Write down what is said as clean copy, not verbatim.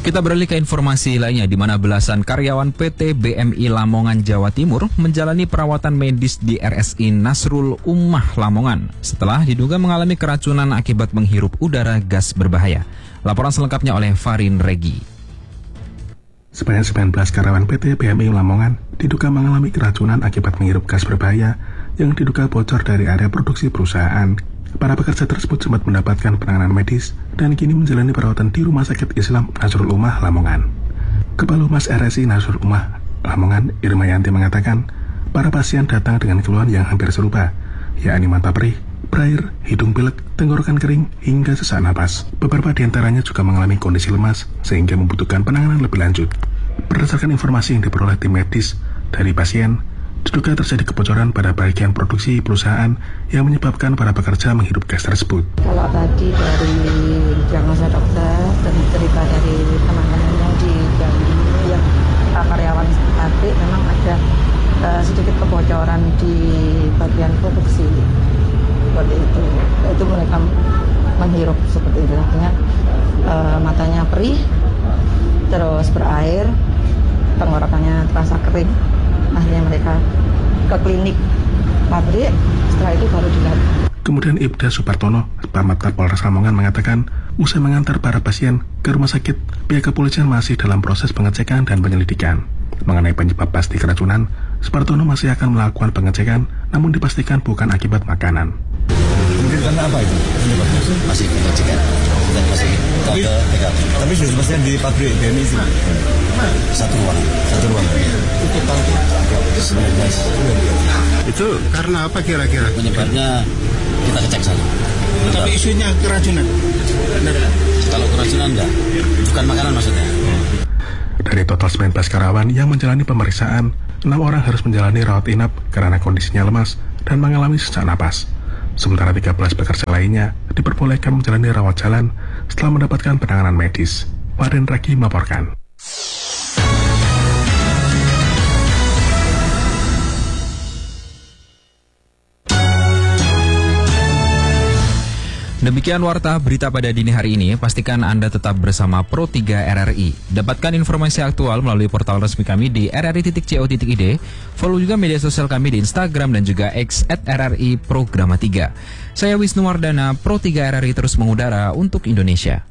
Kita beralih ke informasi lainnya, di mana belasan karyawan PT BMI Lamongan Jawa Timur menjalani perawatan medis di RSI Nasrul Ummah Lamongan setelah diduga mengalami keracunan akibat menghirup udara gas berbahaya. Laporan selengkapnya oleh Farin Regi. Sebanyak 19 karyawan PT BMI Lamongan diduga mengalami keracunan akibat menghirup gas berbahaya yang diduga bocor dari area produksi perusahaan. Para pekerja tersebut sempat mendapatkan penanganan medis dan kini menjalani perawatan di Rumah Sakit Islam Nasrul Ummah Lamongan. Kepala Humas RSI Nasrul Ummah Lamongan, Irma Yanti mengatakan, para pasien datang dengan keluhan yang hampir serupa, yakni mata perih, berair, hidung pilek, tenggorokan kering, hingga sesak napas. Beberapa di antaranya juga mengalami kondisi lemas sehingga membutuhkan penanganan lebih lanjut. Berdasarkan informasi yang diperoleh tim medis dari pasien, diduga terjadi kebocoran pada bagian produksi perusahaan yang menyebabkan para pekerja menghirup gas tersebut. Kalau tadi dari diagnosa dokter dan cerita dari teman-teman yang di yang karyawan pabrik memang ada sedikit kebocoran di bagian produksi seperti itu. Itu mereka menghirup seperti itu, artinya matanya perih, terus berair, tenggorokannya terasa kering. Akhirnya mereka ke klinik pabrik, setelah itu baru dilihat. Kemudian Ibda Supartono, Pamat Kapolres Lamongan mengatakan, usai mengantar para pasien ke rumah sakit, pihak kepolisian masih dalam proses pengecekan dan penyelidikan. Mengenai penyebab pasti keracunan, Supartono masih akan melakukan pengecekan, namun dipastikan bukan akibat makanan. Kemudian karena apa itu? Masih pengecekan dan masih ke TKP. Tapi sudah dipastikan di pabrik BMI itu satu ruang. Itu tahun 19. Itu karena apa kira-kira? Penyebabnya kita cek saja. Tapi isunya keracunan. Benar. Kalau keracunan enggak, bukan makanan maksudnya. Dari total 19 karyawan yang menjalani pemeriksaan, 6 orang harus menjalani rawat inap karena kondisinya lemas dan mengalami sesak napas. Sementara 13 pekerja lainnya diperbolehkan menjalani rawat jalan setelah mendapatkan penanganan medis. Farin Regi melaporkan. Demikian warta berita pada dini hari ini. Pastikan Anda tetap bersama Pro 3 RRI. Dapatkan informasi aktual melalui portal resmi kami di rri.co.id. Follow juga media sosial kami di Instagram dan juga X @RRI Programa 3. Saya Wisnu Wardana, Pro 3 RRI terus mengudara untuk Indonesia.